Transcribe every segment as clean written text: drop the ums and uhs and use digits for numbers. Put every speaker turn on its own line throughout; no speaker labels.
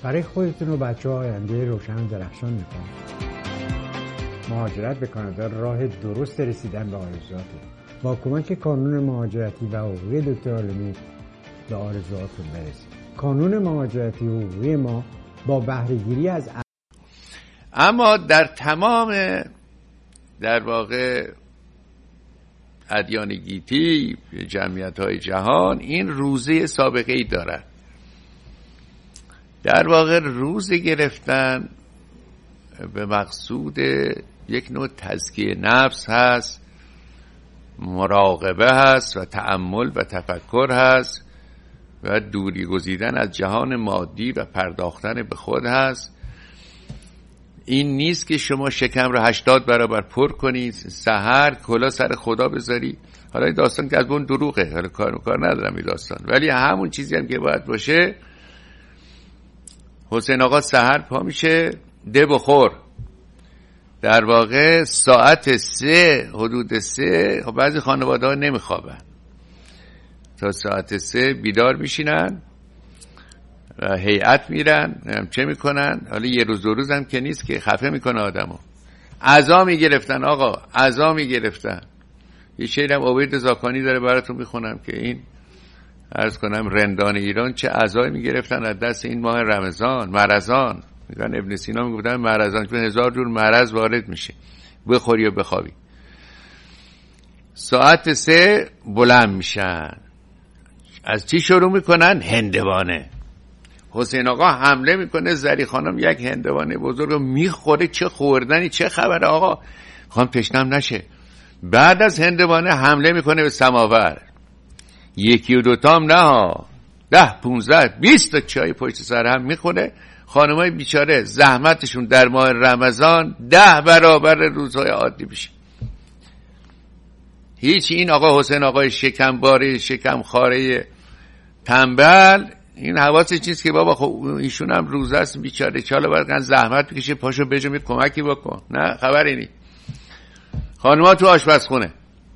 برای خودتون و بچه‌ها آینده روشن و درخشان می‌کنید. مهاجرت به کانادا راه درست رسیدن به آرزوهاتون. با کمک کانون مهاجرتی و حقوقی دکتر عالمی به آرزوهاتون برسید. کانون مهاجرتی و حقوقی ما با بهره‌گیری از
اما در تمام در واقع ادیان گیتی، جمعیت‌های جهان، این روزه سابقه‌ای دارد. در واقع روزه گرفتن به مقصود یک نوع تزکیه نفس هست، مراقبه هست و تأمل و تفکر هست و دوری گزیدن از جهان مادی و پرداختن به خود هست. این نیست که شما شکم رو 80 برابر پر کنید، سحر کلا سر خدا بذاری. حالا این داستان که از اون دروغه، حالا کار ندارم این داستان، ولی همون چیزی هم که باید باشه. حسین آقا سحر پا میشه، ده بخور، در واقع ساعت 3 حدود 3 بعضی خانواده ها نمیخوابن، تا ساعت 3 بیدار میشینن و هیئت میرن چه میکنن. حالا یه روز دو روز هم که نیست که خفه میکنه آدمو. عزا میگرفتن آقا، عزا میگرفتن. یه شعرم عبید زاکانی داره براتون میخونم که این عرض کنم رندان ایران چه عزایی میگرفتن از دست این ماه رمضان، مرضان. میگن ابن سینا میگفتن مرضان چون 1000 جور مرض وارد میشه، بخوری و بخوابی. ساعت 3 بلند میشن. از چی شروع میکنن؟ هندوانه. حسین آقا حمله میکنه، زری خانم یک هندوانه بزرگ میخوره. چه خوردنی، چه خبره آقا، خواهم تشنم نشه. بعد از هندوانه حمله میکنه به سماور. یکی و دوتا هم نه ها، 10 15 20 تا چای پشت سر هم میخوره. خانمای بیچاره زحمتشون در ماه رمضان 10 برابر روزهای عادی میشه. هیچ این آقا حسین آقای شکمباره شکمخواره تنبل این حواسش چیز که بابا خب ایشون هم روزه است بیچاره، چاله باید زحمت بکشه، پاشو بجو کمکی بکن. نه خبری نی. خانم‌ها تو آشپزخونه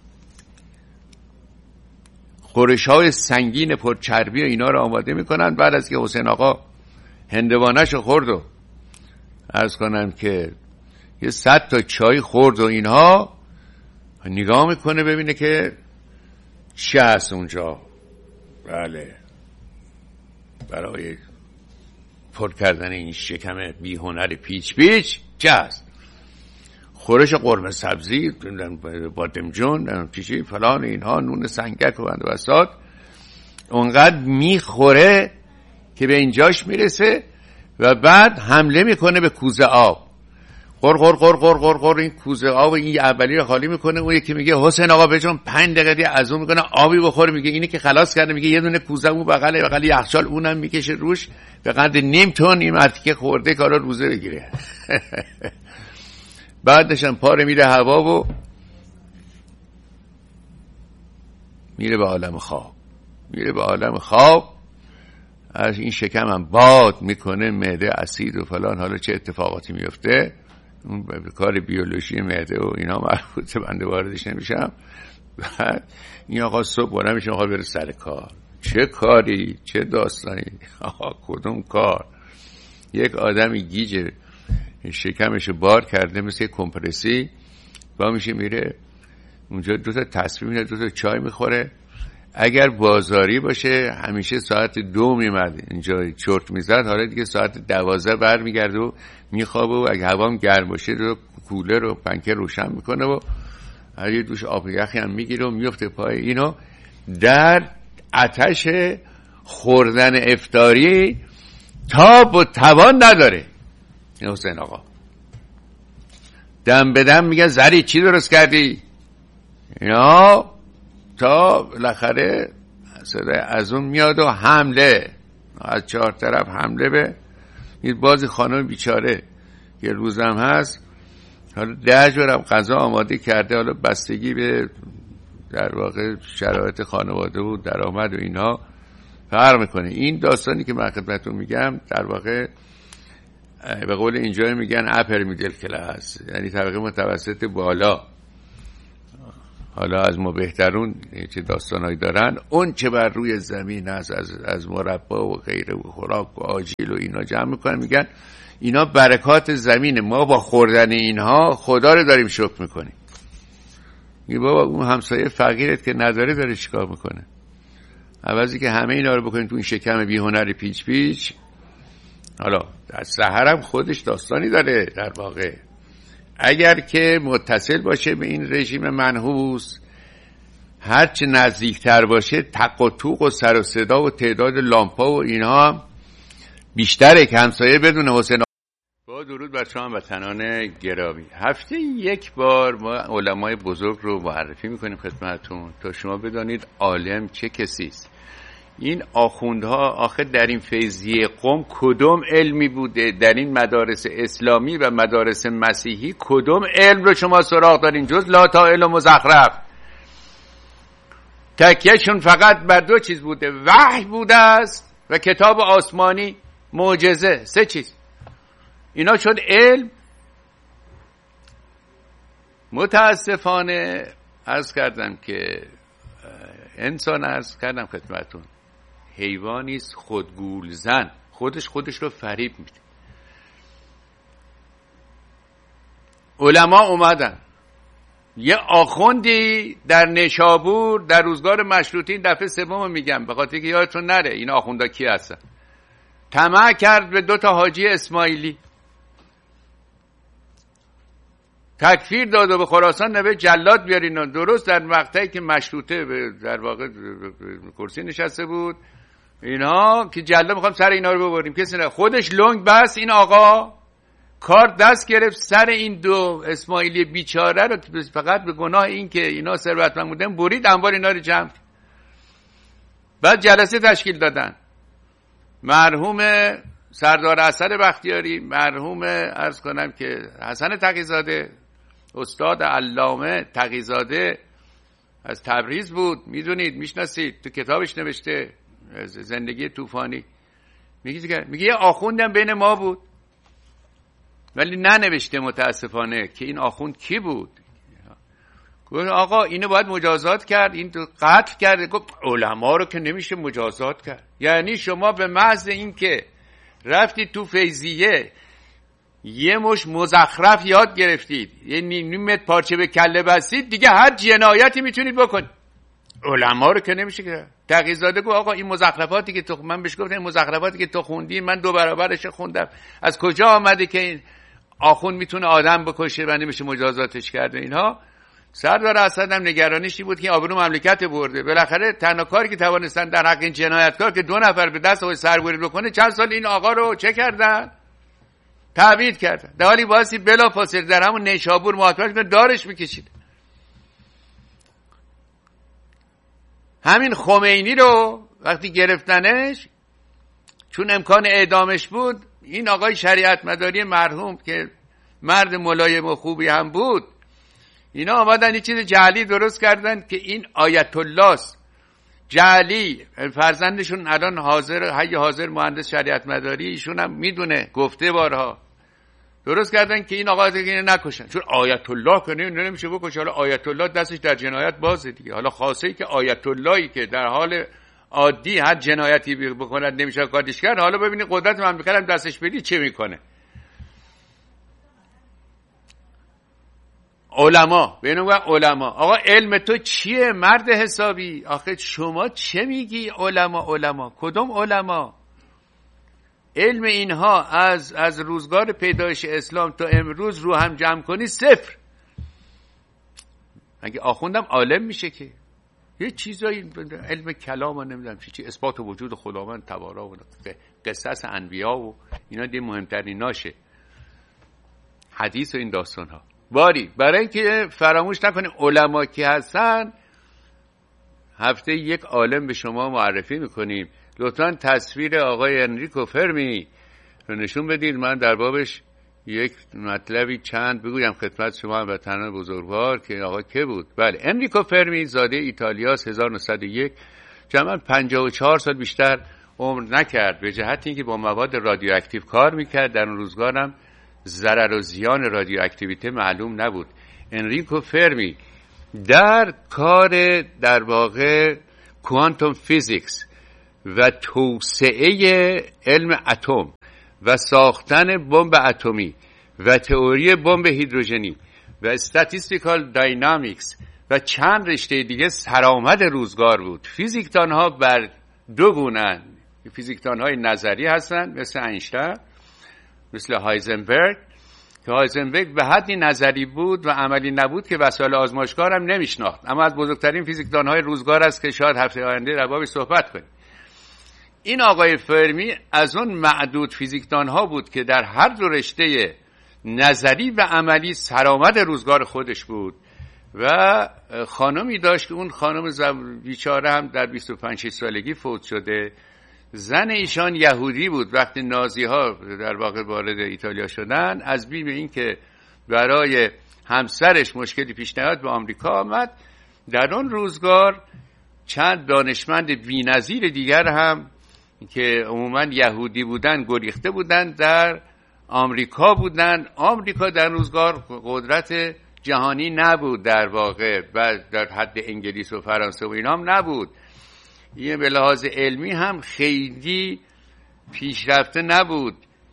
خورش‌های سنگین پر چربی و اینا رو آماده میکنن. بعد از که حسین آقا هندوانه‌شو خورد و عرض کنم که یه 100 تا چای خورد و اینها، نگاه میکنه ببینه که چه هست اونجا. بله، برای پر کردن این شکم بیهنر پیچ پیچ چه هست؟ خورش قرمه سبزی، بادمجون، چیزی فلان اینها، نون سنگک و بند و بساط. اونقدر میخوره که به اینجاش میرسه و بعد حمله میکنه به کوزه آب. غر غر غر غر غر غر. این کوزه آب این اولی رو خالی میکنه. اون یکی میگه حسین آقا بجون 5 دقیقه از اون میکنه آبی بخوره. میگه اینی که خلاص کرده، میگه یه دونه کوزه اون بغل یخچال اونم میکشه روش به قدر نیم تن این مرتیکه خورده کارا روزه بگیره. بعدش هم پاره میره هوا و میره به عالم خواب. میره به عالم خواب. از این شکم هم باد میکنه، معده اسید و فلان. حالا چه اتفاقاتی میفته اون به کار بیولوژی معده و اینا مربوطه، بنده واردش نمیشم. بعد این آقا صبح بلند میشه، آقا بره سر کار. چه کاری، چه داستانی آقا، کدوم کار؟ یک آدمی گیج شکمشو بار کرده مثل کمپرسی، با میشه میره اونجا 2 تا تسبیح میده، 2 تا چای میخوره. اگر بازاری باشه همیشه ساعت 2 میمد اینجا چرت میزد. حالا دیگه ساعت 12 برمیگرده و میخوابه و اگه هوام گرم باشه رو کولر و پنکه روشن میکنه و هر یه دوش آب یخی هم میگیره و میفته پای اینو. در آتش خوردن افطاری تاب و توان نداره حسین آقا. دم به دم میگه زری چی درست کردی اینا، تا بالاخره صدای از اون میاد و حمله از 4 طرف حمله به این بازی خانم بیچاره که روزم هست. حالا 10 جورم غذا آماده کرده، حالا بستگی به در واقع شرایط خانواده و درآمد و اینها فرق میکنه. این داستانی که من خدمتتون میگم در واقع به قول اینجا میگن اپر میدل کلاس، یعنی طبقه متوسط بالا. حالا از ما بهترون چه داستانهایی دارن، اون چه بر روی زمین هست از مربا و غیره و خوراک و آجیل و اینا جمع میکنن، میگن اینا برکات زمینه، ما با خوردن اینها خدا رو داریم شکر میکنیم. میگه بابا اون همسایه فقیرت که نداره داره چیکار میکنه؟ عوضی که همه اینا رو بکنید تو این شکم بیهنر پیچ پیچ. حالا در سحرم خودش داستانی داره در واقع. اگر که متصل باشه به این رژیم منحوس، هرچه نزدیکتر باشه تق و توق و سر و صدا و تعداد لامپا و اینها بیشتره که همسایه بدون حسین. با درود بر شما وطنان گرامی، هفته یک بار ما علمای بزرگ رو معرفی میکنیم خدمتتون تا شما بدانید عالم چه کسی است. این آخوندها آخه در این فیضیه قم کدوم علمی بوده؟ در این مدارس اسلامی و مدارس مسیحی کدوم علم رو شما سراغ دارین جز لاتائل و مزخرف؟ تکیهشون فقط بر دو چیز بوده، وحی بوده است و کتاب آسمانی معجزه. سه چیز اینا شد علم. متاسفانه عرض کردم که انسان، عرض کردم خدمتون، حیوانیست خودگول زن، خودش رو فریب میده. علما اومدن، یه آخوندی در نشابور در روزگار مشروطه، دفعه سوم میگم به خاطر که یادتون نره این آخوندا کی هستن، طمع کرد به 2 حاجی اسماعیلی، تکفیر داد و به خراسان نوشت جلاد بیارین. درست در مقطعی که مشروطه در واقع کرسی نشسته بود، اینها که جلاد میخوام سر اینا رو ببریم، کسی نه، خودش لنگ بس این آقا کار دست گرفت سر این 2 اسماعیلی بیچاره رو فقط به گناه این که اینا ثروتمند بودن برید، انبار اینا رو جمع. بعد جلسه تشکیل دادن، مرحوم سردار حسن بختیاری، مرحوم عرض کنم که حسن تقی‌زاده، استاد علامه تقی‌زاده از تبریز بود، میدونید میشناسید، تو کتابش نوشته زندگی طوفانی، میگه یه آخوندم بین ما بود ولی ننوشته متاسفانه که این آخوند کی بود. گفت آقا اینو باید مجازات کرد، این تو قتل کرده. گفت علما رو که نمیشه مجازات کرد. یعنی شما به محض این که رفتید تو فیضیه یه مش مزخرف یاد گرفتید، یه نیمت پارچه به کله بستید، دیگه هر جنایتی میتونید بکنید. علما رو که نمیشه کرد. تقی‌زاده گفت آقا این مزخرفاتی که تو، من بهش گفتم این مزخرفاتی که تو خوندی من 2 برابرش خوندم، از کجا آمده که این آخوند میتونه آدم بکشه و نمیشه مجازاتش کرده؟ اینها سردار اسد هم نگرانیشی بود که آبرو مملکت برده. بالاخره تنها کاری که توانستن در حق این جنایتکار که 2 نفر به دست خودش سربری بکنه، چند سال این آقا رو چه کردن؟ تعویض کردن، در حالی واسه بلافاصله در همون نیشابور محاکمش کنه، دارش میکشید. همین خمینی رو وقتی گرفتنش، چون امکان اعدامش بود، این آقای شریعت مداری مرحوم که مرد ملایم و خوبی هم بود، اینا آمدن یه چیز جعلی درست کردن که این آیت الله است. جعلی فرزندشون الان حاضر مهندس شریعت مداری، ایشون هم میدونه، گفته بارها، درست کردن که این آقا دیگه نکشن، چون آیت الله که نمیشه بکشه. حالا آیت الله دستش در جنایت بازه دیگه. حالا خاصه ای که آیت اللهی که در حال عادی هر جنایتی بکند نمیشه کارش کرد، حالا ببینید قدرت مملکت هم دستش بدی چه میکنه. علما بینم علما، آقا علم تو چیه مرد حسابی؟ آخه شما چه میگی علما؟ کدوم علما؟ علم اینها از روزگار پیدایش اسلام تا امروز رو هم جمع کنی 0. اگه آخوندم عالم میشه که یه چیزایی علم کلام و نمیدونم چی اثبات وجود خداوند تبارک و قصص انبیا و اینا دی مهمترین ناشه، حدیث و این داستان ها. برای اینکه فراموش نکنیم علما کی هستن، هفته یک عالم به شما معرفی میکنیم. لطفاً تصویر آقای انریکو فرمی رو نشون بدید، من در بابش یک مطلبی چند بگویم خدمت شما وطنان بزرگوار که آقا که بود. بله، انریکو فرمی زاده ایتالیاس، 1901، جمعاً 54 سال بیشتر عمر نکرد، به جهت اینکه با مواد رادیواکتیو کار میکرد. در اون روزگارم ضرر و زیان رادیواکتیویته معلوم نبود. انریکو فرمی در کار در واقع کوانتوم فیزیکس و توسعه علم اتم و ساختن بمب اتمی و تئوری بمب هیدروژنی و استاتیستیکال داینامیکس و چند رشته دیگه سرآمد روزگار بود. فیزیکدان‌ها بر دو گونه‌اند. فیزیکدان‌های نظری هستند مثل اینشتین، مثل هایزنبرگ، که هایزنبرگ به حدی نظری بود و عملی نبود که وسایل آزمایشگاه هم نمیشناخت، اما از بزرگترین فیزیکدان‌های روزگار است که شاید هفته آینده در بابش صحبت کنیم. این آقای فرمی از اون معدود فیزیکدان‌ها بود که در هر دو رشته نظری و عملی سرآمد روزگار خودش بود و خانمی داشت که اون خانم بیچاره هم در 25 سالگی فوت شده. زن ایشان یهودی بود. وقتی نازی ها در واقع وارد ایتالیا شدن، از بیم این که برای همسرش مشکلی پیش نیاد به آمریکا آمد. در اون روزگار چند دانشمند بی‌نظیر دیگر هم که عموما یهودی بودن گریخته بودن در آمریکا بودن. آمریکا در روزگار قدرت جهانی نبود در واقع و در حد انگلیس و فرانسه و اینام نبود. یه به لحاظ علمی هم خیلی پیشرفته نبود.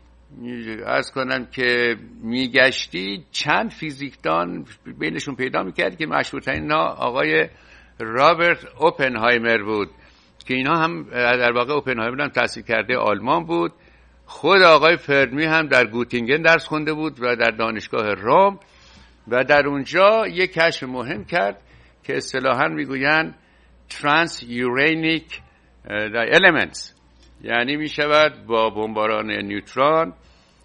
عرض کنم که میگشتی چند فیزیکدان بینشون پیدا میکرد که مشهورترین آقای رابرت اوپنهایمر بود که اینا هم در واقع اوپنهایمر هم تحصیل کرده آلمان بود. خود آقای فرمی هم در گوتینگن درس خونده بود و در دانشگاه روم و در اونجا یک کشف مهم کرد که اصطلاحاً میگویند ترانس یورانیک elements، یعنی می شود با بمباران نیوترون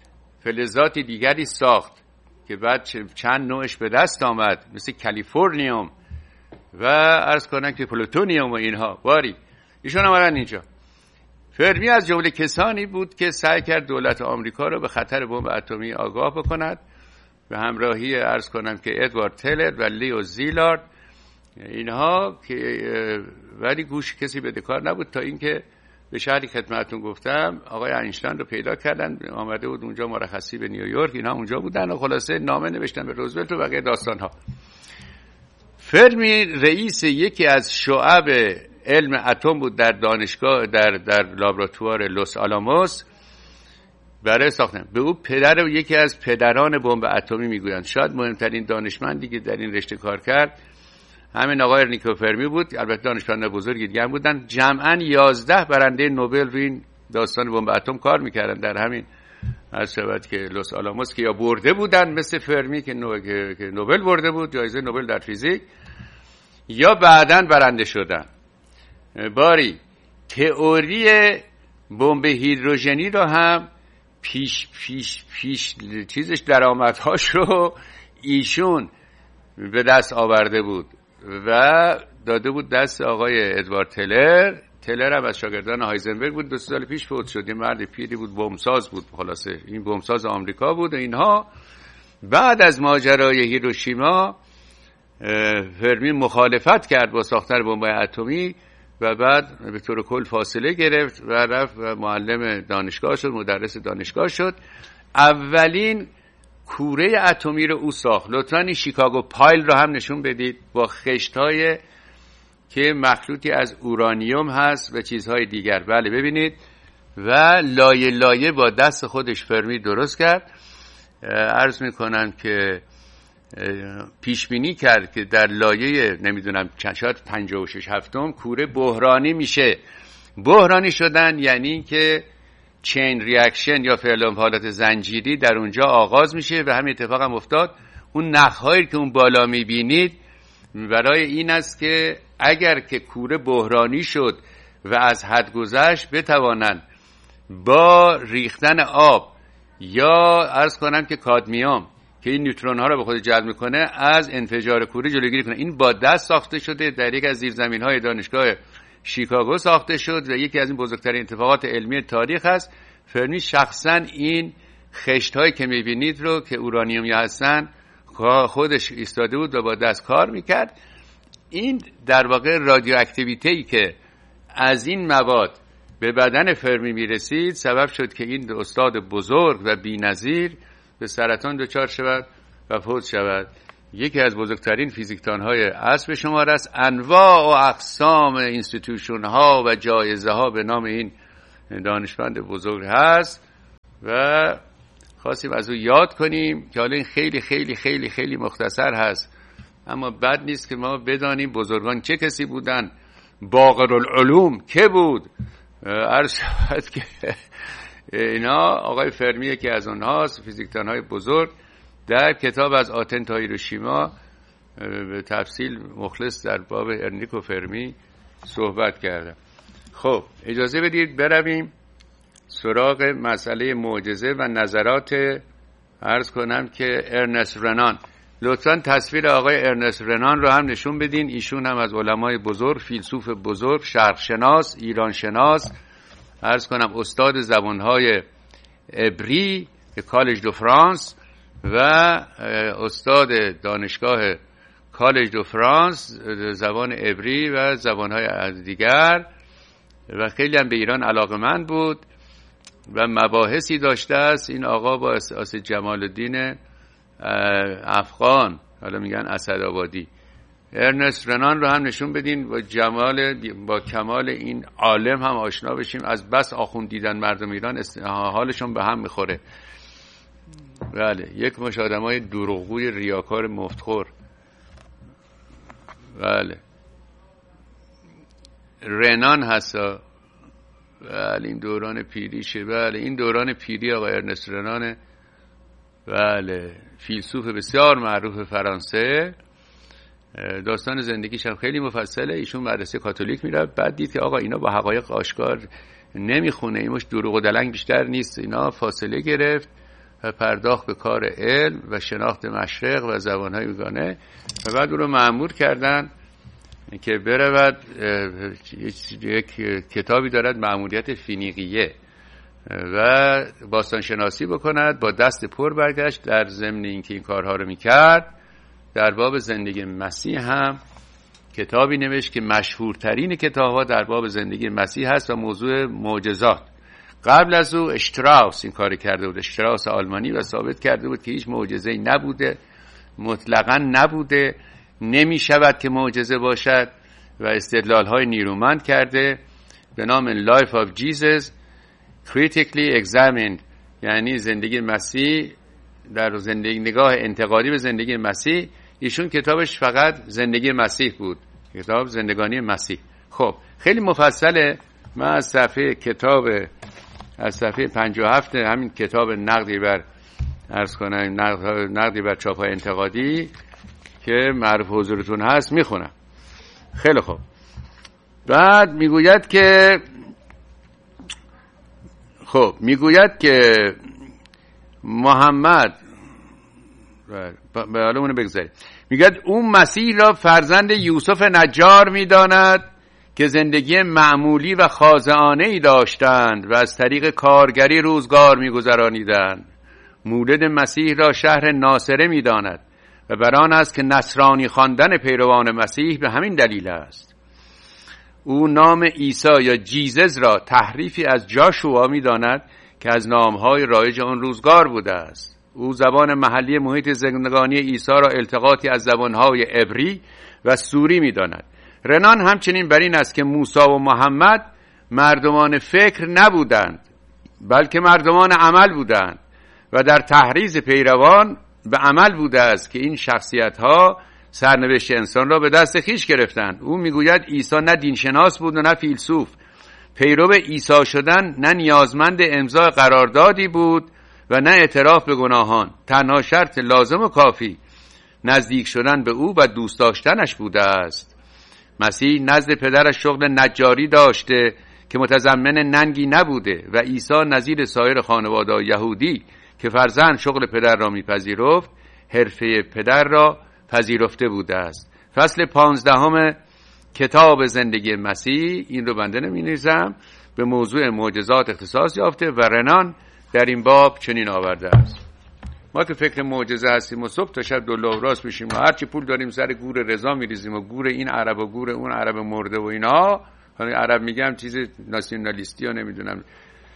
فلزات دیگری ساخت که بعد چند نوعش به دست آمد، مثل کالیفرنیوم و عرض کنم که پلوتونیوم و اینها. باری ایشون آمدن اینجا. فرمی از جمله کسانی بود که سعی کرد دولت آمریکا رو به خطر بمب اتمی آگاه بکند به همراهی عرض کنم که ادوارد تلر و لیو زیلارد. اینها که ولی گوش کسی بدهکار نبود تا اینکه به شهری خدمتتون گفتم آقای اینشتین رو پیدا کردن، آمده بود اونجا مرخصی به نیویورک، اینها اونجا بودن و خلاصه نامه نوشتن به روزولت و بقیه داستانها. فرمی رئیس یکی از شعب علم اتم بود در دانشگاه در لابراتوار لوس آلاموس برای ساختن. به او پدر و یکی از پدران بمب اتمی میگویند. شاید مهمترین دانشمندی که در این رشته کار کرد همین آقای نیکو فرمی بود. البته دانشمند بزرگی دیگه هم بودن. جمعاً 11 برنده نوبل روی این داستان بمب اتم کار میکردن در همین از شبت که لوس آلاموس که یا برده بودن مثل فرمی که نوبل برده بود جایزه نوبل در فیزیک، یا بعداً برنده شدن. باری تئوری بمب هیدروژنی رو هم پیش چیزش درآمدهاش رو ایشون به دست آورده بود و داده بود دست آقای ادوارد تلر هم از شاگردان هایزنبرگ بود. 2 سال پیش فوت شد. این مرد پیری بود، بمبساز بود. خلاصه این بمبساز آمریکا بود. اینها بعد از ماجرای هیروشیما فرمی مخالفت کرد با ساختن بمب اتمی و بعد به طور کل فاصله گرفت و رفت و معلم دانشگاه شد، مدرس دانشگاه شد. اولین کوره اتمی رو او ساخت. لطفاً این شیکاگو پایل رو هم نشون بدید با خشت‌های که مخلوطی از اورانیوم هست و چیزهای دیگر. بله ببینید. و لایه لایه با دست خودش فرمی درست کرد. عرض میکنم که پیش بینی کرد که در لایه نمیدونم شاید 56/7 کوره بحرانی میشه. بحرانی شدن یعنی که چین ریاکشن یا فعلا حالت زنجیری در اونجا آغاز میشه و همین اتفاق هم افتاد. اون نخهایی که اون بالا میبینید برای این است که اگر که کوره بحرانی شد و از حد گذشت بتوانند با ریختن آب یا عرض کنم که کادمیوم که این نیوترون ها رو به خود جلب میکنه از انفجار کوره جلوگیری کنه. این با دست ساخته شده، در یک از زیرزمین های دانشگاه شیکاگو ساخته شد و یکی از این بزرگترین اتفاقات علمی تاریخ است. فرمی شخصا این خشت هایی که میبینید رو که اورانیومی هستن خودش ایستاده بود و با دست کار میکرد. این در واقع رادیواکتیویته‌ای که از این مواد به بدن فرمی میرسید سبب شد که این استاد بزرگ و بی‌نظیر به سرطان دچار شود و فوت شود. یکی از بزرگترین فیزیکدان‌های عصر شمار است. انواع و اقسام اینستیتوشن ها و جایزه ها به نام این دانشمند بزرگ هست و خواستیم از او یاد کنیم که حالا این خیلی خیلی خیلی خیلی مختصر هست، اما بد نیست که ما بدانیم بزرگان چه کسی بودن. باقر العلوم که بود؟ عرض شد که اینا آقای فرمی که از اونهاست، فیزیکدان‌های بزرگ، در کتاب از آتن تا هیروشیما به تفصیل مخلص در باب ارنیکو فرمی صحبت کردم. خب اجازه بدید برویم سراغ مسئله معجزه و نظرات عرض کنم که ارنست رنان. لطفاً تصویر آقای ارنست رنان رو هم نشون بدین. ایشون هم از علمای بزرگ، فیلسوف بزرگ، شرقشناس، ایرانشناس، عرض کنم استاد زبانهای عبری کالج دو فرانس و استاد دانشگاه کالج دو فرانس زبان عبری و زبانهای دیگر و خیلی هم به ایران علاقمند بود و مباحثی داشته است. این آقا با اساس جمال الدین افغان، حالا میگن اسدآبادی. ارنست رنان رو هم نشون بدین با کمال این عالم هم آشنا بشیم. از بس آخوند دیدن مردم ایران حالشون به هم میخوره. بله، یک مش آدمای دروغگوی ریاکار مفتخور. بله، رنان هستا. بله، این دوران پیریشه. بله، این دوران پیری آقای ارنست رنانه. بله، فیلسوف بسیار معروف فرانسه. داستان زندگیش هم خیلی مفصله. ایشون مدرسه کاتولیک میره، بعد دید که آقا اینا با حقایق آشکار نمیخونه، اینش دروغ و دلنگ بیشتر نیست. اینا فاصله گرفت و پرداخت به کار علم و شناخت مشرق و زبانهای بیگانه و بعد او رو مأمور کردن که برود یک کتابی دارد مأموریت فینیقیه و باستان شناسی بکند. با دست پر برگشت. در ضمن اینکه این کارها رو میکرد در باب زندگی مسیح هم کتابی نوشت که مشهورترین کتاب‌ها در باب زندگی مسیح هست و موضوع معجزات. قبل از او اشتراوس این کار کرده بود، اشتراوس آلمانی، و ثابت کرده بود که هیچ معجزه‌ای نبوده، مطلقاً نبوده، نمی شود که معجزه باشد و استدلال‌های نیرومند کرده به نام Life of Jesus Critically Examined، یعنی زندگی مسیح در زندگی، نگاه انتقادی به زندگی مسیح. ایشون کتابش فقط زندگی مسیح بود، کتاب زندگانی مسیح. خب خیلی مفصله. من از صفحه 57 همین کتاب نقدی بر عرض کنم نقدی بر چاپ‌های انتقادی که معروف حضورتون هست میخونم. خیلی خوب. بعد میگوید که محمد به حالمون بگذارید. میگوید اون مسیح را فرزند یوسف نجار میداند که زندگی معمولی و خاضعانه‌ای داشتند و از طریق کارگری روزگار میگذرانیدند. مولد مسیح را شهر ناصره میداند و بر آن است که نصرانی خواندن پیروان مسیح به همین دلیل است. او نام عیسی یا جیزس را تحریفی از جاشوا میداند که از نامهای رایج آن روزگار بوده است. او زبان محلی محیط زندگانی عیسی را التقاطی از زبانهای عبری و سوری میداند. رنان همچنین بر این است که موسی و محمد مردمان فکر نبودند بلکه مردمان عمل بودند و در تحریض پیروان به عمل بوده است که این شخصیت‌ها سرنوشت انسان را به دست خویش گرفتند. او میگوید عیسی نه دینشناس بود و نه فیلسوف. پیرو عیسی شدن نه نیازمند امضای قراردادی بود و نه اعتراف به گناهان. تنها شرط لازم و کافی نزدیک شدن به او و دوست داشتنش بوده است. مسیح نزد پدرش شغل نجاری داشته که متضمن ننگی نبوده و عیسی نظیر سایر خانواده یهودی که فرزند شغل پدر را میپذیرفت، حرفه پدر را پذیرفته بوده است. فصل 15 کتاب زندگی مسیح، این رو بنده نمی‌نویسم، به موضوع معجزات اختصاص یافته و رنان در این باب چنین آورده است: ما که فکر معجزه هستیم و صبح تا شب دلله راست میشیم و هرچی پول داریم سر گور رضا میریزیم و گور این عرب و گور اون عرب مرده و اینا. حالا عرب میگم چیز ناسیونالیستی یا نمیدونم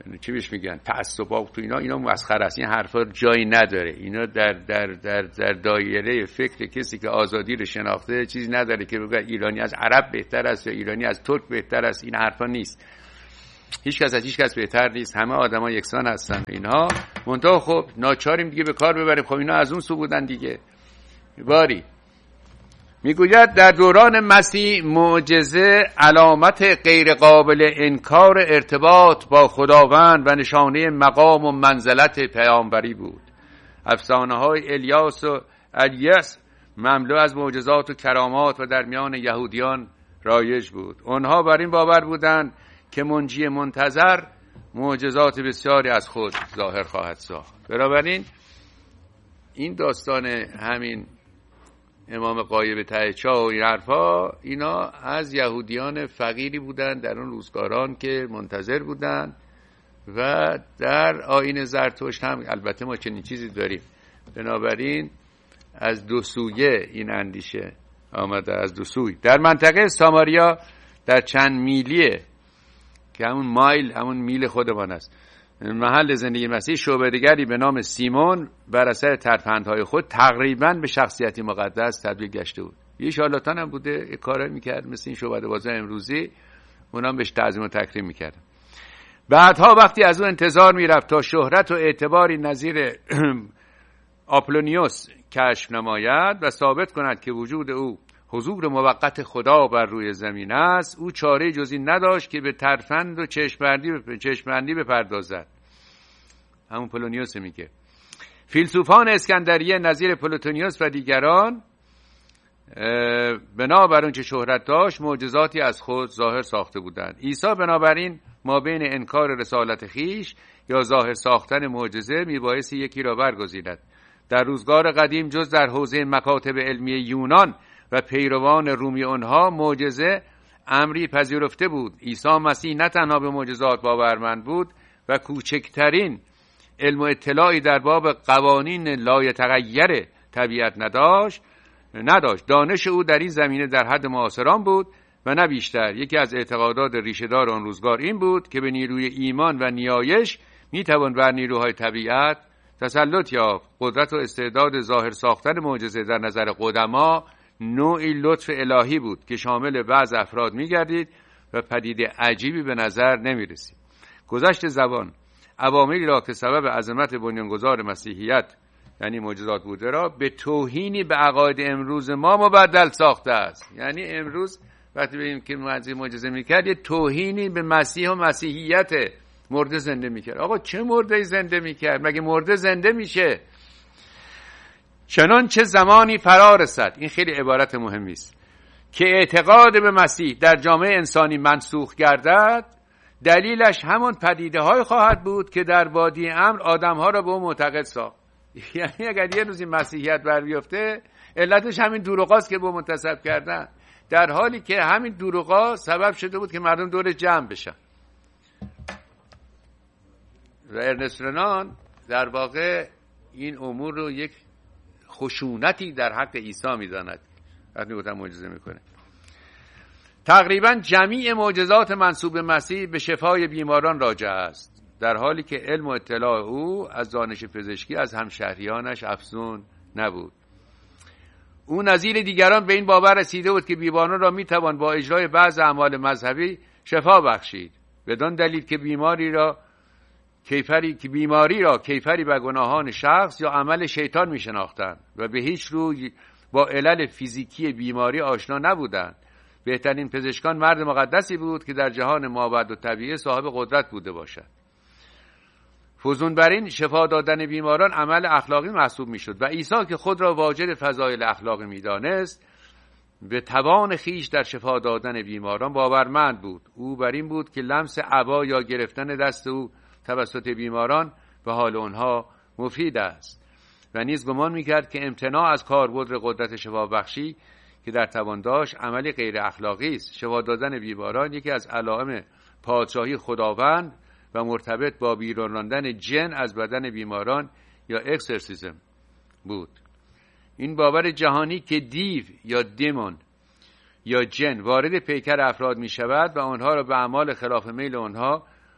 چی بهش میگن، تعصبات تو اینا مسخره است. این حرفا جایی نداره. اینا در دایره فکر کسی که آزادی رو شناخته چیزی نداره که بگه ایرانی از عرب بهتر است یا ایرانی از ترک بهتر است. این حرفا نیست. هیچ کس از هیچ کس بهتر نیست. همه آدما یکسان هستن. اینها منتها خب ناچاریم دیگه به کار ببریم. خب اینا از اون سو بودن دیگه. باری میگوید در دوران مسیح معجزه علامت غیر قابل انکار ارتباط با خداوند و نشانه مقام و منزلت پیامبری بود. افسانه های الیاس و الیاس مملو از معجزات و کرامات و در میان یهودیان رایج بود. آنها بر این باور بودند که منجی منتظر معجزات بسیاری از خود ظاهر خواهد ساخت. بنابراین این داستان همین امام غایب ته چاه و این حرفا، اینا از یهودیان فقیری بودن در اون روزگاران که منتظر بودن و در آیین زرتشت هم البته ما چنین چیزی داریم. بنابراین از دو سویه این اندیشه آمده، از دو سوی. در منطقه ساماریا در چند میلیه که همون مایل، همون میل خودمان است، محل زندگی مسیح، شعبه دیگری به نام سیمون بر اثر ترفندهای خود تقریباً به شخصیتی مقدس تبدیل گشته بود. یه شارلاتان هم بوده، کارایی میکرد مثل این شعبده بازای امروزی، اونا بهش تعظیم و تکریم میکردن. بعدها وقتی از اون انتظار میرفت تا شهرت و اعتباری نظیر آپولونیوس کشف نماید و ثابت کند که وجود او حضور موقت خدا بر روی زمین است، او چاره جز این نداشت که به ترفند و چشمبندی بپردازد. همون پولونیوس میگه. فیلسوفان اسکندریه نظیر پلوتونیوس و دیگران بنابر اون که شهرت داشت معجزاتی از خود ظاهر ساخته بودند. عیسی بنابراین ما بین انکار رسالت خیش یا ظاهر ساختن معجزه میبایستی یکی را برگزیند. در روزگار قدیم جز در حوزه مکاتب علمی یونان و پیروان رومی آنها معجزه امری پذیرفته بود. عیسی مسیح نه تنها به معجزات باورمند بود و کوچکترین علم و اطلاعی در باب قوانین لایتغیر طبیعت نداشت. دانش او در این زمینه در حد معاصران بود و نه بیشتر. یکی از اعتقادات ریشه‌دار آن روزگار این بود که به نیروی ایمان و نیایش میتوان بر نیروهای طبیعت تسلط یافت. قدرت و استعداد ظاهر ساختن معجزه در نظر قدما نوعی لطف الهی بود که شامل بعض افراد می‌گردید و پدیده عجیبی به نظر نمی‌رسید. گذشت زبان عواملی را که سبب عظمت بنیانگذار مسیحیت یعنی معجزات بوده را به توهینی به عقاید امروز ما مبدل ساخته است. یعنی امروز وقتی ببینیم که معجزه می‌کرد، یه توهینی به مسیح و مسیحیت. مرده زنده می‌کرد. آقا چه مرده زنده می‌کرد؟ مگه مرده زنده میشه؟ چنان چه زمانی فرا رسد، این خیلی عبارت مهمی است، که اعتقاد به مسیح در جامعه انسانی منسوخ گردد، دلیلش همان پدیده‌های خواهد بود که در وادی امر آدم‌ها را به اون معتقد ساخت. یعنی اگر یه روزی مسیحیت بر بیفته، علتش همین دروغاست که به منتسب کردن، در حالی که همین دروغا سبب شده بود که مردم دور جمع بشن. و ارنست رنان در واقع این امور رو یک خشونتی در حق عیسی می‌داند. وقتی گفتم معجزه میکنه. تقریبا جمیع معجزات منسوب به مسیح به شفای بیماران راجع است، در حالی که علم و اطلاع او از دانش پزشکی از همشهریانش افزون نبود. او نظیر دیگران به این باور رسیده بود که بیماران را میتوان با اجرای بعض اعمال مذهبی شفا بخشید، بدان دلیل که بیماری را کیفری به گناهان شخص یا عمل شیطان می شناختند و به هیچ روی با علل فیزیکی بیماری آشنا نبودند. بهترین پزشکان مرد مقدسی بود که در جهان مابعد و طبیعه صاحب قدرت بوده باشد. فزون بر این شفا دادن بیماران عمل اخلاقی محسوب می شد و عیسی که خود را واجد فضایل اخلاقی می دانست، به توان خیش در شفا دادن بیماران باورمند بود. او بر این بود که لمس عبا یا گرفتن دست او توسط بیماران به حال آنها مفید است و نیز گمان می‌کرد که امتناع از کاربرد قدرت شفابخشی که در توان داشت عملی غیر اخلاقی است. شفا دادن بیماران یکی از علائم پادشاهی خداوند و مرتبط با بیرون راندن جن از بدن بیماران یا اکسورسیسم بود. این باور جهانی که دیو یا دیمون یا جن وارد پیکر افراد می شود و آنها را به اعمال خلاف میل آنها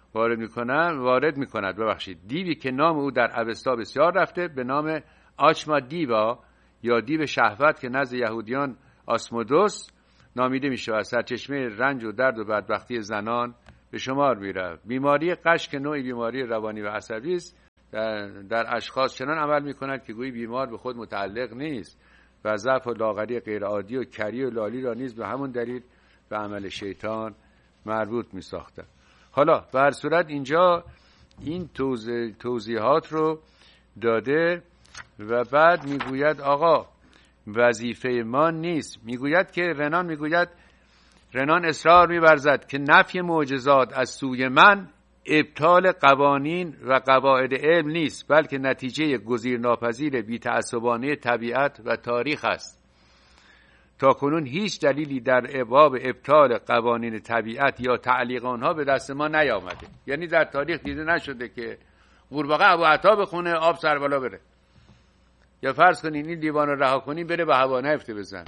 وارد میکند دیوی که نام او در اوستا بسیار رفته به نام آچما دیوا یا دیو شهوت که نزد یهودیان آسمودوس نامیده میشه و سرچشمه رنج و درد و بدبختی زنان به شمار میره. بیماری قش که نوعی بیماری روانی و عصبی است در اشخاص چنان عمل میکند که گویی بیمار به خود متعلق نیست و ضعف و لاغری غیر عادی و کری و لالی را نیز به همون دلیل به عمل شیطان مربوط میساخته. حالا به هر صورت اینجا این توضیحات رو داده و بعد میگوید آقا وظیفه ما نیست. میگوید که رنان اصرار می‌ورزد که نفی معجزات از سوی من ابطال قوانین و قواعد علم نیست، بلکه نتیجه گزیرناپذیر بی‌تعصبانه طبیعت و تاریخ است. تاکنون هیچ دلیلی در باب ابطال قوانین طبیعت یا تعلیق آنها به دست ما نیامده. یعنی در تاریخ دیده نشده که قورباغه ابوعطا بخونه آب سر بالا بره، یا فرض کنین این دیوان رو رها کنین بره به هوا نفته بزن.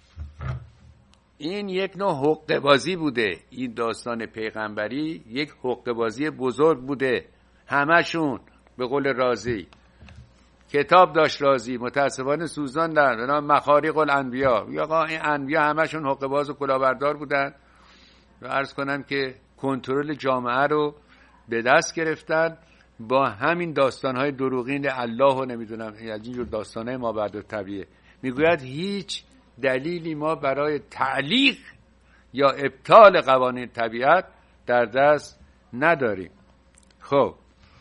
این یک نوع حقه بازی بوده. این داستان پیغمبری یک حقه بازی بزرگ بوده. همشون به قول رازی کتاب داشت رازی، متاسفانه سوزاندن به نام مخارق الانبیا. یا این انبیا همشون حقه باز و کلاهبردار بودن و عرض کنم که کنترل جامعه رو به دست گرفتن با همین داستان‌های دروغین الله و نمیدونم از اینجور داستان‌های ما بعد طبیعه. میگوید هیچ دلیلی ما برای تعلیق یا ابطال قوانین طبیعت در دست نداریم. خب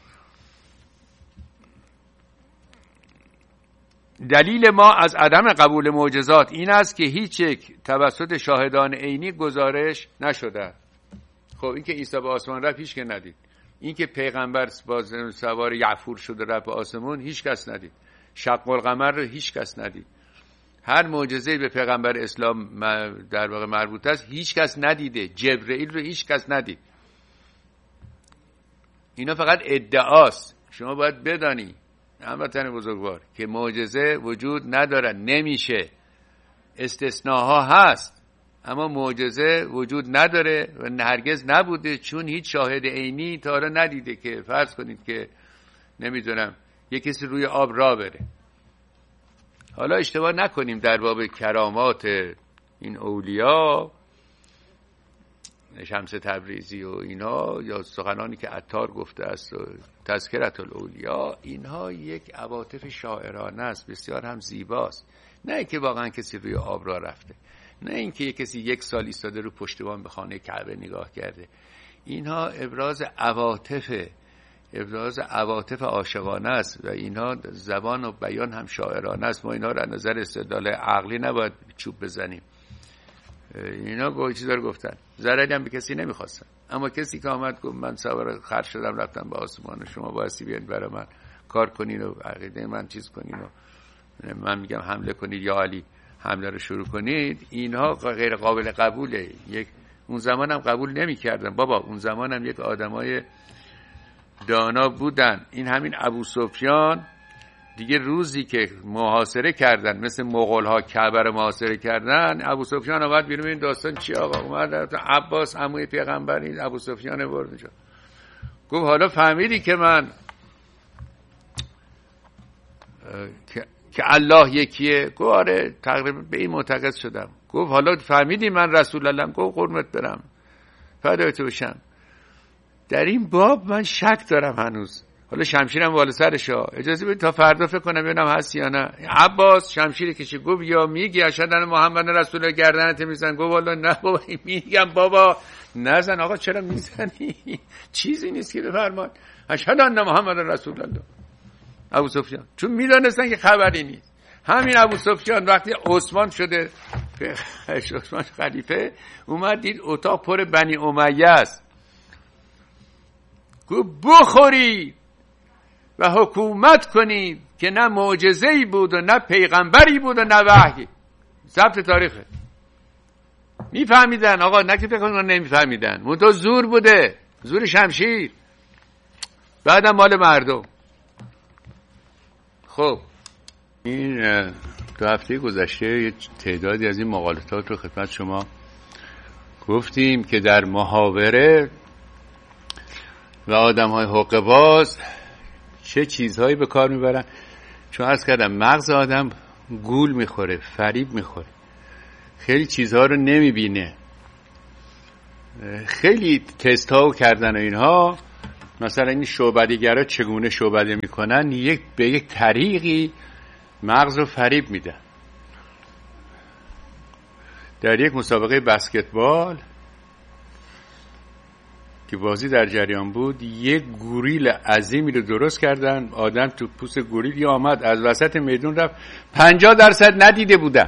دلیل ما از عدم قبول معجزات این است که هیچ یک توسط شاهدان عینی گزارش نشده. خب این که عیسی به آسمان رفت هیچ که ندید. این که پیغمبر سوار یعفور شده رفت به آسمون هیچ کس ندید. شق القمر رو هیچ کس ندید. هر معجزه‌ای به پیغمبر اسلام در واقع مربوط است هیچ کس ندیده. جبرئیل رو هیچ کس ندید. اینا فقط ادعاست. شما باید بدانی هموطن بزرگوار که معجزه وجود ندارد، نمیشه. استثناها هست اما معجزه وجود نداره و هرگز نبوده، چون هیچ شاهد عینی تا حالا ندیده که فرض کنید که نمیدونم یک کسی روی آب راه بره. حالا اشتباه نکنیم در باب کرامات این اولیا شمس تبریزی و اینا یا سخنانی که عطار گفته است و تذکرة الاولیا، اینها یک عواطف شاعرانه است، بسیار هم زیباست. نه اینکه واقعا کسی روی آب راه رفته، نه اینکه یک کسی 1 سال ایستاده رو پشتبان به خانه کعبه نگاه کرده. اینها ابراز عواطف عاشقانه است و اینها زبان و بیان هم شاعرانه است. ما اینها را نظر استدلال عقلی نباید چوب بزنیم. اینا با چیزا رو گفتن، ضرری هم به کسی نمیخواستن. اما کسی که آمد گفت من سوار خر شدم رفتم به آسمان، شما بایستی بیاین برای من کار کنین و عقیده من چیز کنین و من میگم حمله کنید یا علی حمله رو شروع کنید، اینها غیر قابل قبوله. اون زمان هم قبول نمی‌کردن. بابا اون زمان هم یک آدمای دانا بودن. این همین ابو سفیان دیگه روزی که محاصره کردن، مثل مغول‌ها کعبه رو محاصره کردن، ابو سفیان اومد بیرون. این داستان چی آقا؟ اومد عباس عموی پیغمبر ابو سفیان برد اینجا گفت حالا فهمیدی که من که الله یکیه؟ گفت آره تقریبا به این معتقد شدم. گفت حالا فهمیدی من رسول الله؟ گفت قربونت برم فدای تو بشم. در این باب من شک دارم هنوز. حالا شمشیرم بالا سرشا، اجازه بدید تا فردا فکر کنم ببینم هست یا نه. عباس شمشیر کشی گفت یا میگی اشهد ان محمد رسول الله گردنت میزن؟ گفت والا نه بابا میگم بابا نزن. آقا چرا میزنی؟ چیزی نیست که بفرمان اشهد ان محمد رسول الله. ابو سفیان چون میدونستن که خبری نیست. همین ابو سفیان وقتی عثمان شده عثمان خلیفه اومد دید اتاق پر بنی امیه است، گفت بخوری و حکومت کنی که نه معجزه‌ای بود و نه پیغمبری بود و نه وحی. ضبط تاریخه. میفهمیدن آقا، نه که فکر کنن نمیفهمیدن. منتها زور بوده، زور شمشیر، بعدم مال مردم. خب این 2 هفته گذشته یه تعدادی از این مقالطات رو خدمت شما گفتیم که در محاوره و آدم‌های حقه باز چه چیزهایی به کار میبرن. چون عرض کردم مغز آدم گول میخوره، فریب میخوره، خیلی چیزها رو نمیبینه. خیلی تست ها کردن و اینها، مثلا این شعبده‌گرا چگونه شعبده میکنن، به یک طریقی مغز رو فریب میدن. در یک مسابقه بسکتبال که بازی در جریان بود، یک گوریل عظیمی رو درست کردن. آدم تو پوست گوریل آمد از وسط میدون رفت. 50% ندیده بودن،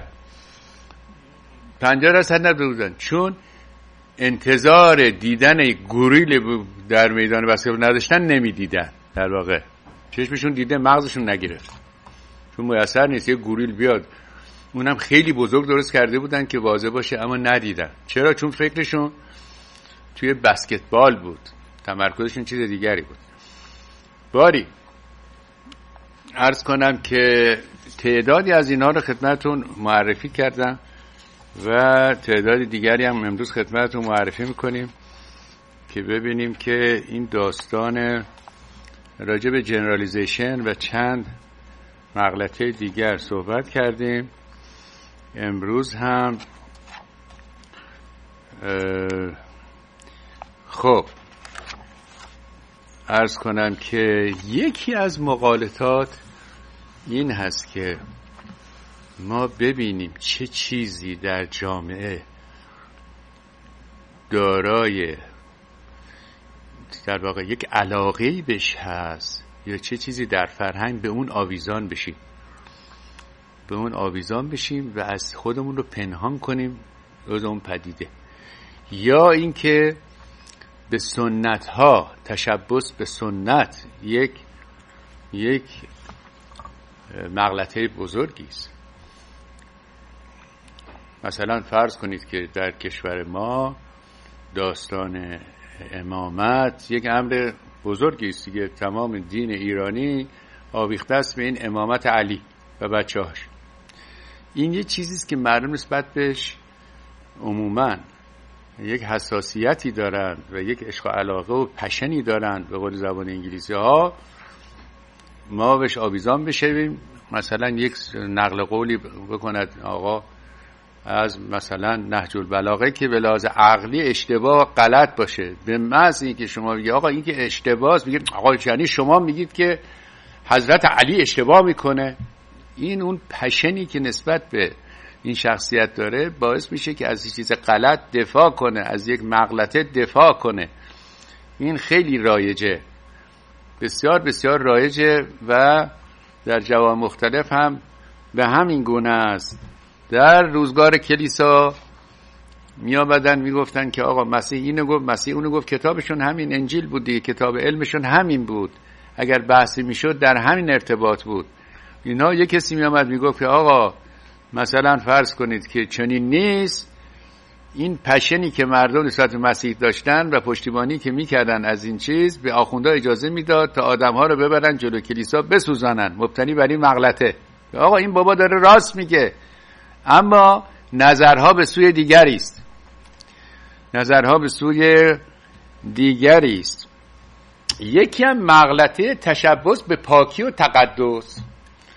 50% ندیده بودن، چون انتظار دیدن گوریل در میدان بسکتبال نداشتن، نمیدیدن. در واقع چشمشون دیده، مغزشون نگرفت، چون میسر نیست یه گوریل بیاد. اونم خیلی بزرگ درست کرده بودن که واضح باشه، اما ندیدن. چرا؟ چون فکرشون توی بسکتبال بود، تمرکزشون چیز دیگری بود. باری عرض کنم که تعدادی از اینا رو خدمتون معرفی کردم و تعداد دیگری هم امروز خدمتون معرفی میکنیم که ببینیم که این داستان راجع به جنرالیزیشن و چند مغلطه دیگر صحبت کردیم. امروز هم خب عرض کنم که یکی از مغالطات این هست که ما ببینیم چه چیزی در جامعه دارای در واقع یک علاقه‌ای بهش هست، یا چه چیزی در فرهنگ به اون آویزان بشیم و از خودمون رو پنهان کنیم از اون پدیده، یا اینکه به سنت ها تشبث به سنت یک مغلطه بزرگی است. مثلا فرض کنید که در کشور ما داستان امامت یک امر بزرگی است دیگه. تمام دین ایرانی آویخته است به این امامت علی و بچه‌هاش. این یه چیزی است که مردم نسبت بهش عموماً یک حساسیتی دارن و یک عشق و علاقه و پشنی دارن، به قول زبان انگلیسی ها. ما بهش آویزان بشویم، مثلا یک نقل قولی بکند آقا از مثلا نهج البلاغه که به لحاظ عقلی اشتباه غلط باشه، به محض اینکه شما بگید آقا این که اشتباهه، میگید آقا یعنی شما میگید که حضرت علی اشتباه میکنه. این اون پشنی که نسبت به این شخصیت داره باعث میشه که از چیز غلط دفاع کنه، از یک مغلطه دفاع کنه. این خیلی رایجه، بسیار بسیار رایجه و در جوامع مختلف هم به همین گونه است. در روزگار کلیسا میآمدن میگفتن که آقا مسیح اینو گفت، مسیح اونو گفت، کتابشون همین انجیل بود دیگه، کتاب علمشون همین بود، اگر بحثی میشد در همین ارتباط بود. اینا یک کسی میآمد میگفت که آقا مثلا فرض کنید که چنین نیست. این پشنی که مردم نسبت به مسیح داشتن و پشتیبانی که میکردن از این چیز، به آخوندا اجازه میداد تا آدمها رو ببرن جلو کلیسا بسوزانن، مبتنی بر این مغلطه. آقا این بابا داره راست میگه، اما نظرها به سوی دیگری است، نظرها به سوی دیگری است. یکی هم مغلطه تشبث به پاکی و تقدس،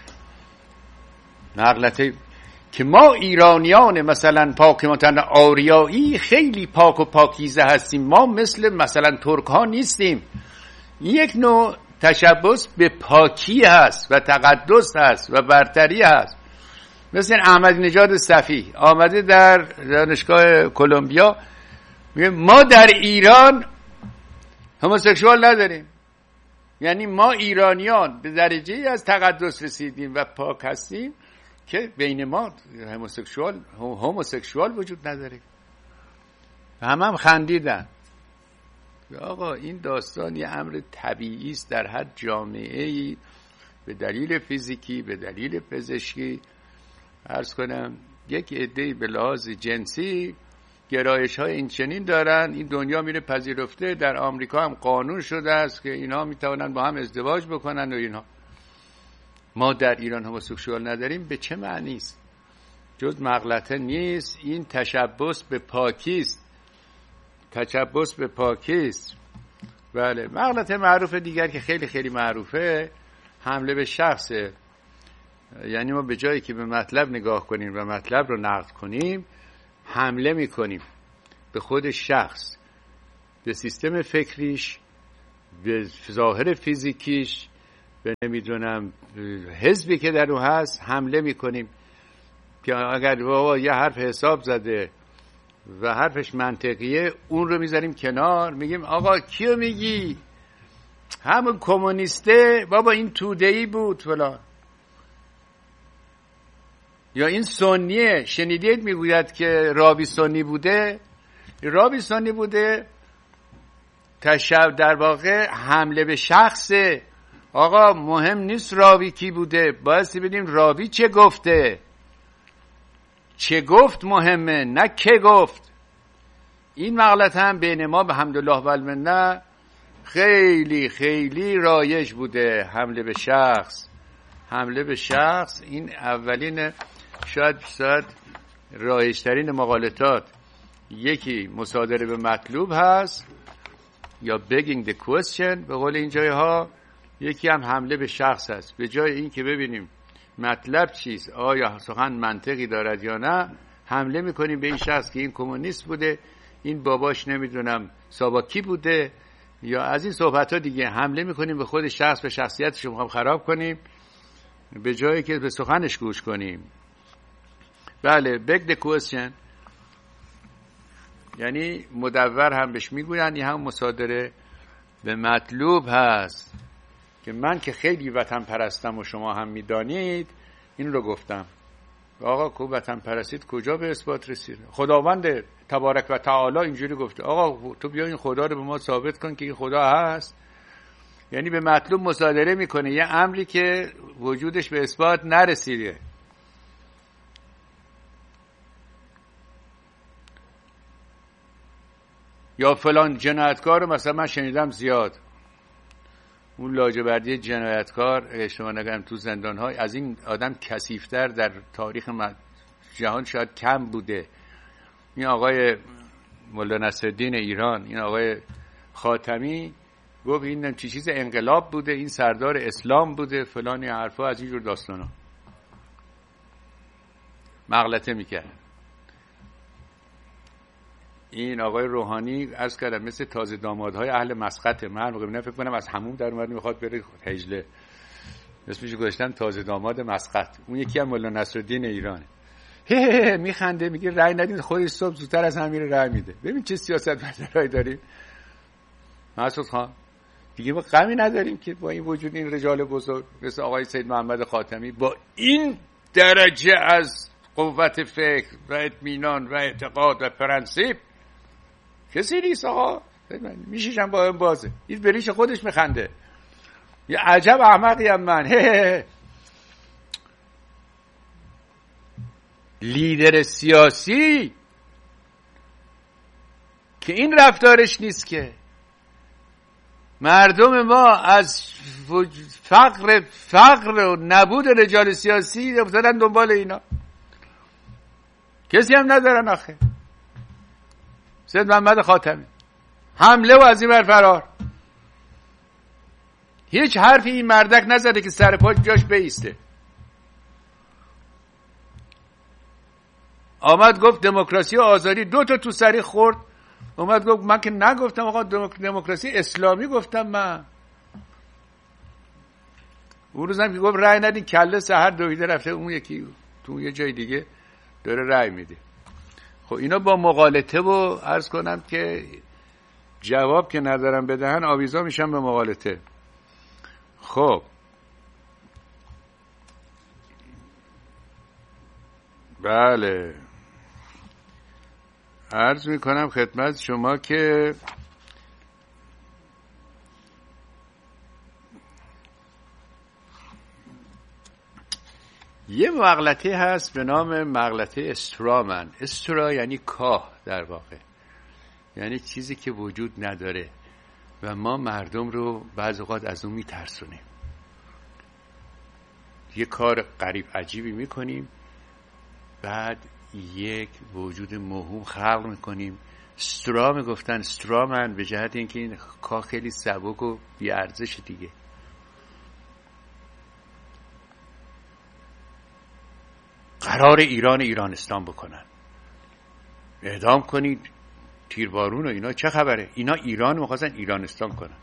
مغلطه که ما ایرانیان مثلا پاکیمتن آریایی خیلی پاک و پاکیزه هستیم، ما مثلا ترک ها نیستیم. یک نوع تشبث به پاکی هست و تقدس هست و برتری هست. مثل احمد نژاد صفی آمده در دانشگاه کلمبیا میگه ما در ایران هموسکسوال نداریم، یعنی ما ایرانیان به درجه‌ای از تقدس رسیدیم و پاک هستیم که بین ما هموسکسوال وجود نداره. هم خندیدن. آقا این داستان یه امر طبیعی است در هر جامعه‌ای، به دلیل فیزیکی، به دلیل پزشکی. عرض کنم یک عده‌ای به لحاظ جنسی گرایش‌های این چنین دارن، این دنیا میره پذیرفته. در آمریکا هم قانون شده است که اینها میتونن با هم ازدواج بکنن و اینها. ما در ایران هموسکسوال نداریم. به چه معنی است؟ جز مغلطه نیست، این تشبث به پاکی است، تشبث به پاکی است. بله. مغلطه معروف دیگر که خیلی خیلی معروفه حمله به شخصه. یعنی ما به جایی که به مطلب نگاه کنیم و مطلب رو نقد کنیم حمله میکنیم به خود شخص، به سیستم فکریش، به ظاهر فیزیکیش، به نمیدونم حزبی که در اون هست حمله میکنیم که اگر بابا یه حرف حساب زده و حرفش منطقیه اون رو میذاریم کنار، میگیم آقا کیو میگی؟ همون کمونیسته بابا، این توده‌ای بود فلان، یا این سنیه. شنیدید میگوید که رابی سنی بوده، رابی سنی بوده. در واقع حمله به شخصه. آقا مهم نیست راوی کی بوده، باید بدیم راوی چه گفته. چه گفت مهمه، نه که گفت. این مغلط هم بین ما به حمدالله و المنه خیلی خیلی رایج بوده. حمله به شخص، حمله به شخص این اولین شاید رایج‌ترین مغالطات. یکی مصادره به مطلوب هست یا begging the question به قول این جایها، یکی هم حمله به شخص هست. به جای این که ببینیم مطلب چیست، آیا سخن منطقی دارد یا نه، حمله میکنیم به این شخص که این کمونیست بوده، این باباش نمیدونم ساواکی بوده، یا از این صحبت ها دیگه. حمله میکنیم به خود شخص، به شخصیتش رو خراب کنیم به جایی که به سخنش گوش کنیم. بله، beg the question یعنی مدور هم بهش میگوین، این هم مصادره به مطلوب هست که من که خیلی وطن پرستم و شما هم میدانید این رو گفتم. آقا کو وطن پرستید کجا به اثبات رسید؟ خداوند تبارک و تعالی اینجوری گفته. آقا تو بیا این خدا رو به ما ثابت کن که این خدا هست. یعنی به مطلوب مصادره میکنه یه امری که وجودش به اثبات نرسیده. یا فلان جنایتکار رو مثلا من شنیدم زیاد، اون لاجوردی جنایتکار اشتباه نگم تو زندان‌های از این آدم کثیف‌تر در تاریخ جهان شاید کم بوده. این آقای مولا نصرالدین ایران، این آقای خاتمی گفت این چیز انقلاب بوده، این سردار اسلام بوده، فلان حرفا از اینجور داستانا مغلطه میکرد. این آقای روحانی عرض کردم مثل تازه دامادهای اهل مسقطه. من موقع فکر کنم از حموم در اومد میخواد بره هجله، اسمش گذاشتن تازه داماد مسقط. اون یکی هم مولا نصرالدین ایرانه. میخنده میگه رأی ندید، خودش صبح زودتر از همین رأی میده. ببین چه سیاستمدارایی داریم. مسعود خان دیگه ما غمی نداریم که با این وجود این رجال بزرگ مثل آقای سید محمد خاتمی با این درجه از قوت فکر و اطمینان و اعتقاد و پرنسیپ کسی نیست. آقا میشیشم با این بازه، این بریش خودش میخنده. یه عجب احمقی هم من. لیدر سیاسی که این رفتارش نیست که مردم ما از فقر و نبود رجال سیاسی افتادن دنبال اینا، کسی هم ندارن. آخه سید محمد خاتمی حمله و از این بر فرار، هیچ حرفی این مردک نزده که سر پا جاش بیسته. آمد گفت دموکراسی و آزادی، 2 تا تو سری خورد. اومد گفت من که نگفتم آقا دموکراسی اسلامی گفتم من. اون روزم که گفت رأی ندین کله سحر دویده رفته اون یکی تو یه جای دیگه داره رأی میده. خب اینا با مغالطه و عرض کنم که جواب که ندارم بدهن آویزا میشن به مغالطه. خب بله، عرض میکنم خدمت شما که یه مغلطه هست به نام مغلطه استرامن. استرا یعنی کاه، در واقع یعنی چیزی که وجود نداره و ما مردم رو بعض اوقات از اون میترسونیم. یه کار غریب عجیبی میکنیم، بعد یک وجود موهوم خلق میکنیم استرام گفتن استرامن به جهت اینکه این کار خیلی سبک و بی‌ارزش دیگه. قرار ایرانستان بکنن، اعدام کنید، تیربارون و اینا، چه خبره؟ اینا ایران می‌خواستن ایرانستان کنن.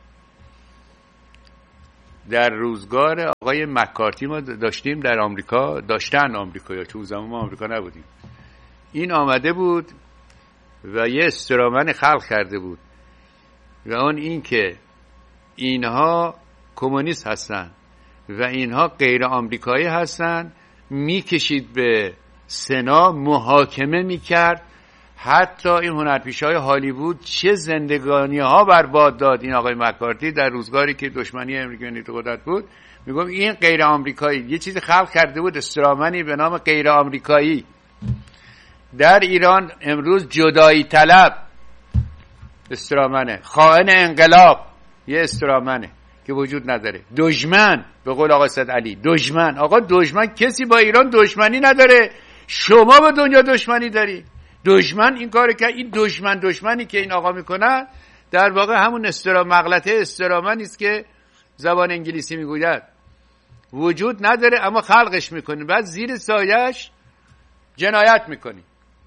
در روزگار آقای مکارتی ما داشتیم در آمریکا، داشتن آمریکا، چون زمان ما آمریکا نبودیم، این آمده بود و یه استرامن خلق کرده بود و اون این که اینها کمونیست هستن و اینها غیر آمریکایی هستن، میکشید به سنا، محاکمه میکرد. حتی این هنرپیشه‌های هالیوود چه زندگانی ها برباد داد این آقای مکارتی در روزگاری که دشمنی امریکایی تو قدرت بود. میگم این غیر آمریکایی یه چیزی خلق کرده بود، استرامنی به نام غیر آمریکایی. در ایران امروز جدایی طلب استرامنه، خائن انقلاب یه استرامنه که وجود نداره. دشمن به قول آقا سید علی، دشمن. آقا دشمن کسی با ایران دشمنی نداره، شما با دنیا دشمنی داری. دشمن این کاره که این دشمنی که این آقا میکنن در واقع همون مغلطه استرامنی است که زبان انگلیسی میگوید، وجود نداره اما خلقش میکنی، بعد زیر سایش جنایت میکنی.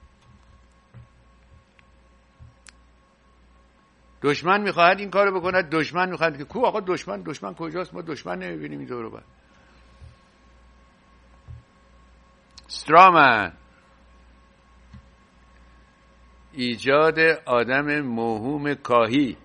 دشمن میخواهد این کارو بکنه، دشمن میخواهد که کو آقا دشمن کجاست؟ ما دشمن نمیبینیم این دورو. استرامن ایجاد آدم موهوم کاهی،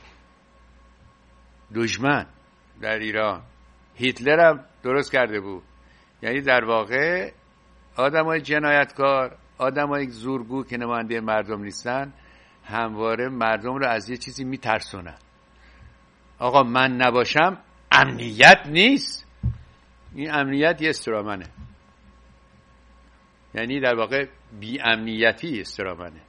دشمن در ایران. هیتلر هم درست کرده بود، یعنی در واقع آدمای جنایتکار، آدمای زورگو که نماینده مردم نیستن، همواره مردم رو از یه چیزی میترسونن. آقا من نباشم امنیت نیست. این امنیت یه استرامنه، یعنی در واقع بی امنیتی استرامنه.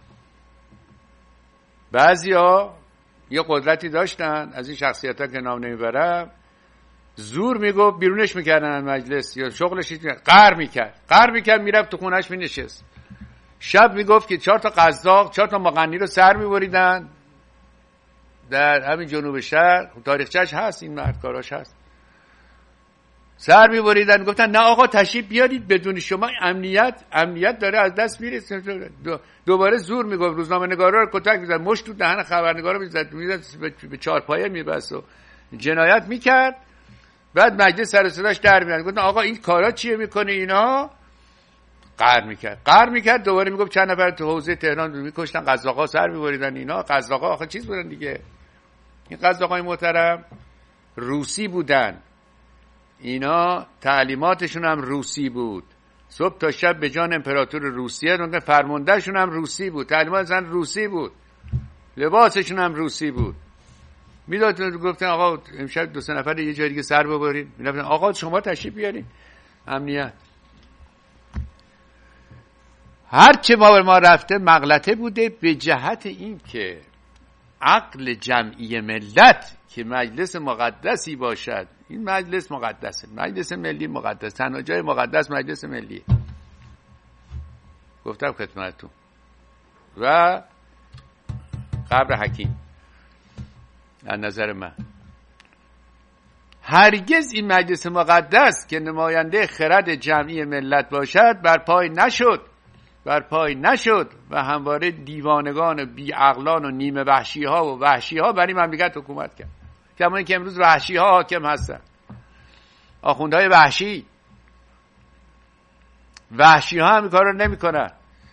بعضیا یه قدرتی داشتن، از این شخصیت‌ها که نام نمیبرم، زور میگفت بیرونش میکردن از مجلس یا شغلش قهر میکرد میرفت تو خونهش مینشست. شب میگفت که 4 تا قزاق 4 تا مغنی رو سر میبریدن در همین جنوب شهر، تاریخچه‌اش هست، این مردکاراش هست، سر میبریدن. گفتن نه آقا تشریف بیارید، بدون شما امنیت داره از دست میره. دوباره زور میگفت، روزنامه‌نگارا رو کتک میزد، مشت تو دهن خبرنگارا میزد به چارپایه میبست و جنایت میکرد. بعد مجلس سر و صداش در میاد، گفتن آقا این کارا چیه میکنه؟ اینا قهر میکرد. دوباره میگفت چند نفر تو حوزه تهران رو میکشتن، قزاقا سر میبریدن. اینا قزاقا آخه چیز بودن دیگه، این قزاقای محترم روسی بودن، اینا تعلیماتشون هم روسی بود، صبح تا شب به جان امپراتور روسیه، اون فرماندهشون هم روسی بود، تعلیماتشون روسی بود، لباسشون هم روسی بود. میدادن گفتن آقا امشب 2-3 نفر یه جای دیگه سر ببرید، میگفتن آقا شما تشریف بیارین. امنیت هر چه ما رفته مغلطه بوده، به جهت این که عقل جمعی ملت که مجلس مقدسی باشد. این مجلس مقدسه، مجلس ملی مقدس، تنها جای مقدس مجلس ملیه، گفتم خدمتتون. و قبر حکیم از نظر من هرگز این مجلس مقدس که نماینده خرد جمعی ملت باشد برپای نشد و همواره دیوانگان بی عقلان و نیمه وحشی ها بر این مملکت حکومت کرد. کما اینکه امروز وحشی ها حاکم هستن، آخوندهای وحشی ها هم کار رو نمی کنن.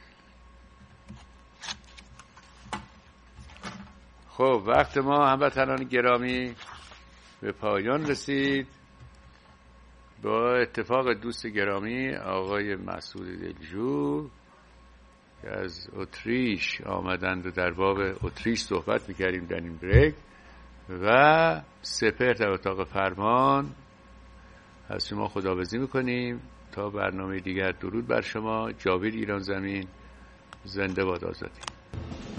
خب وقت ما هموطنان گرامی به پایان رسید. با اتفاق دوست گرامی آقای مسعود دلجو که از اتریش آمدند و در باب اتریش صحبت میکردیم در این بریک، و سپهر در اتاق فرمان از شما خداحافظی میکنیم تا برنامه دیگر. درود بر شما. جاوید ایران زمین. زنده باد آزادی.